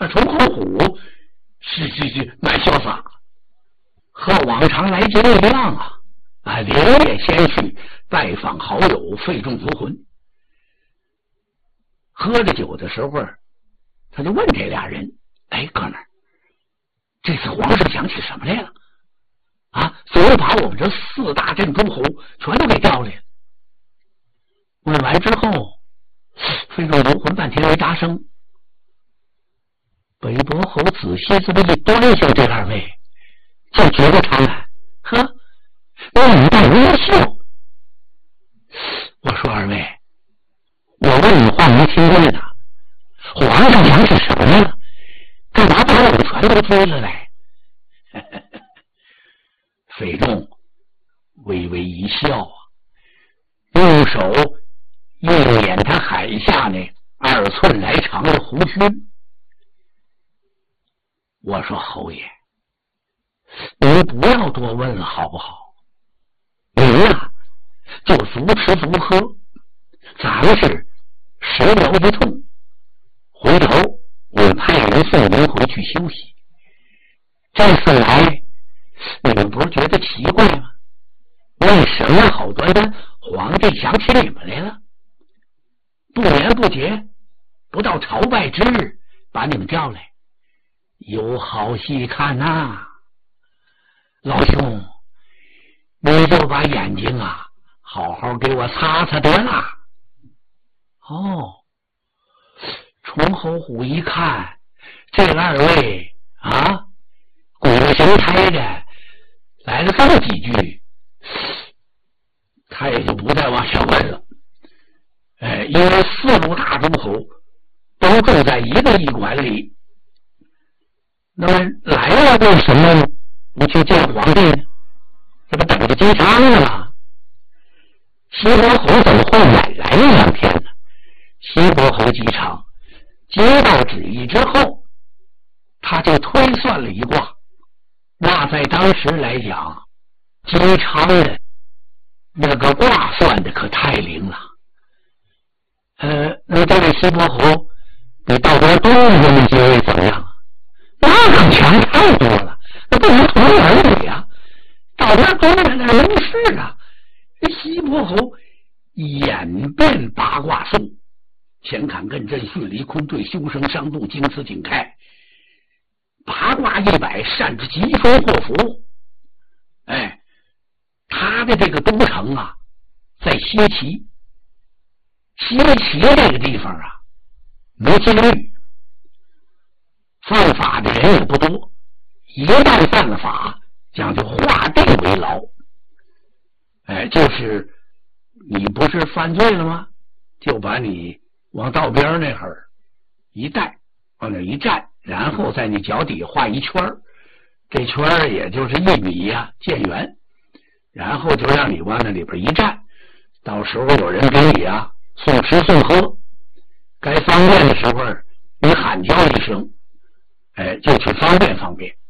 崇侯虎是蛮潇洒，和往常来节一样连夜先去拜访好友费仲族魂。喝着酒的时候，他就问这俩人：“哎，哥们儿，这次皇上想起什么来了？怎么把我们这4大镇诸侯全都给调来了？”问完之后，费仲族魂半天没答声。北伯侯仔细这么一端详这2位，就觉得他们面带微笑。我说：“2位，我问你话没听见呢，皇上想起什么来了？干嘛把我们全都追了来？”费仲微微一笑用手一捻他海下那2寸来长的胡须。我说：“侯爷，您不要多问了好不好？您就足吃足喝，咱们是食疗一通，回头我派人送您回去休息。这次来，你们不是觉得奇怪吗？为什么好端端皇帝想起你们来了？不言不节，不到朝拜之日把你们叫来，有好戏看呐！老兄，你就把眼睛好好给我擦擦得了。”崇侯虎一看这2位鬼神差的来了这么几句，他也就不再往下问了。因为4路大诸侯都住在一个驿馆里，那么来了为什么不去见皇帝呢？这不等着接汤了吗？西伯侯怎么会晚来了2天呢？西伯侯姬昌接到旨意之后，他就推算了一卦。那在当时来讲，姬昌的那个卦算的可太灵了。那这位西伯侯比道德东的那些位怎么样？那可强太多了，那不能同日而语啊！道德东的那能是这西伯侯演变八卦术，乾坎艮震巽离坤兑修生伤度经此景开，八卦100，善之吉凶祸福。他的这个都城在西岐。西岐这个地方没监狱，犯法的人也不多，一旦犯了法，讲究划地为牢。就是你不是犯罪了吗？就把你往道边那会儿一带，往那一站，然后在你脚底画一圈，这圈也就是1米见圆，然后就让你往那里边一站，到时候有人给你送吃送喝，该方便的时候你喊叫一声，就去方便方便。